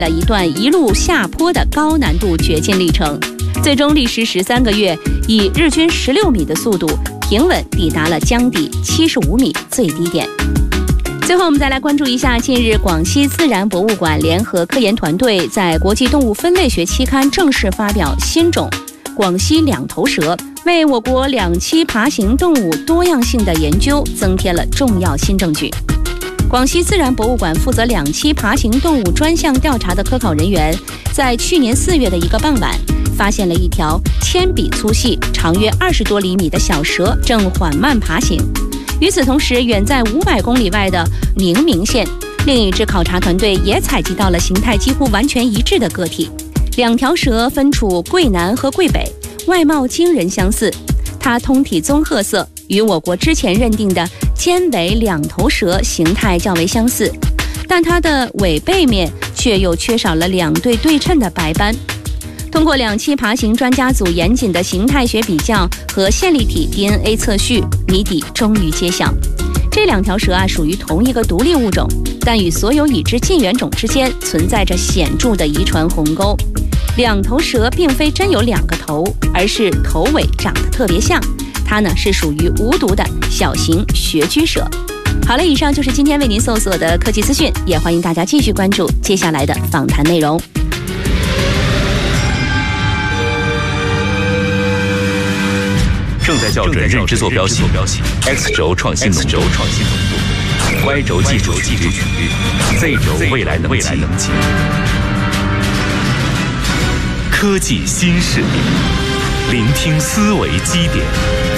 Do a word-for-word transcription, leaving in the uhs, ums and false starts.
了一段一路下坡的高难度掘进历程，最终历时十三个月，以日均十六米的速度平稳抵达了江底七十五米最低点。最后我们再来关注一下，近日广西自然博物馆联合科研团队在国际动物分类学期刊正式发表新种广西两头蛇，为我国两栖爬行动物多样性的研究增添了重要新证据。广西自然博物馆负责两栖爬行动物专项调查的科考人员，在去年四月的一个傍晚，发现了一条铅笔粗细、长约二十多厘米的小蛇正缓慢爬行。与此同时，远在五百公里外的宁明县，另一支考察团队也采集到了形态几乎完全一致的个体。两条蛇分处桂南和桂北，外貌惊人相似。它通体棕褐色，与我国之前认定的尖尾两头蛇形态较为相似，但它的尾背面却又缺少了两对对称的白斑。通过两栖爬行专家组严谨的形态学比较和线粒体 D N A 测序，谜底终于揭晓。这两条蛇啊属于同一个独立物种，但与所有已知近缘种之间存在着显著的遗传鸿沟。两头蛇并非真有两个头，而是头尾长得特别像。它呢是属于无毒的小型穴居蛇。好了，以上就是今天为您搜索的科技资讯，也欢迎大家继续关注接下来的访谈内容。 正在校准认知坐标系 X 轴创新浓度 Y 轴技术技术区域 Z 轴未来能级科技新势力，聆听思维基点。